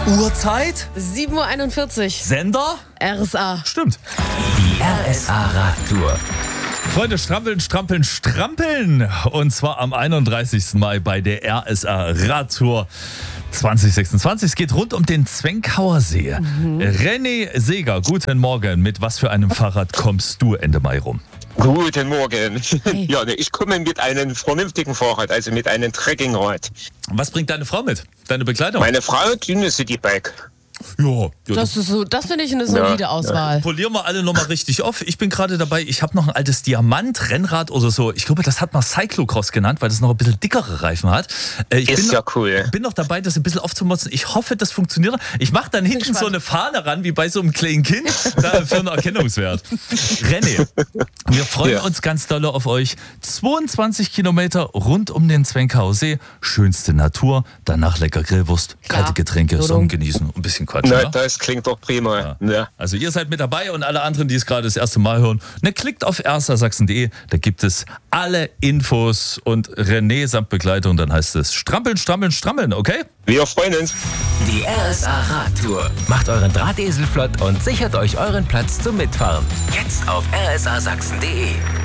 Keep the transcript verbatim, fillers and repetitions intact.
Uhrzeit? sieben Uhr einundvierzig. Sender? R S A. Stimmt. Die R S A-Radtour. Freunde, strampeln, strampeln, strampeln. Und zwar am einunddreißigsten Mai bei der R S A-Radtour zwanzig sechsundzwanzig. Es geht rund um den Zwenkauer See. Mhm. René Seeger, guten Morgen. Mit was für einem Fahrrad kommst du Ende Mai rum? Guten Morgen. Hey. Ja, ich komme mit einem vernünftigen Fahrrad, also mit einem Trekkingrad. Was bringt deine Frau mit? Deine Begleitung? Meine Frau, dünne Citybike. Ja, ja, Das ist so, das finde ich eine solide Ja, Auswahl. polieren wir alle nochmal richtig auf. Ich bin gerade dabei, ich habe noch ein altes Diamant-Rennrad oder so. Ich glaube, das hat man Cyclocross genannt, weil das noch ein bisschen dickere Reifen hat. Äh, ich Ist bin ja noch, cool. bin noch dabei, das ein bisschen aufzumotzen. Ich hoffe, das funktioniert. Ich mache dann hinten gespannt. so eine Fahne ran, wie bei so einem kleinen Kind, da für einen Erkennungswert. René, wir freuen Ja. uns ganz doll auf euch. zweiundzwanzig Kilometer rund um den Zwenkauer See. Schönste Natur, danach lecker Grillwurst, Klar. kalte Getränke, Dodum. Sonnen genießen und ein bisschen quatschen. Na, ja? das klingt doch prima. Ja. Also ihr seid mit dabei und alle anderen, die es gerade das erste Mal hören, ne, klickt auf r s a sachsen punkt d e, da gibt es alle Infos und René samt Begleitung, dann heißt es strampeln, strampeln, strampeln, okay? Wir freuen uns. Die R S A-Radtour. Macht euren Drahtesel flott und sichert euch euren Platz zum Mitfahren. Jetzt auf r s a sachsen punkt d e.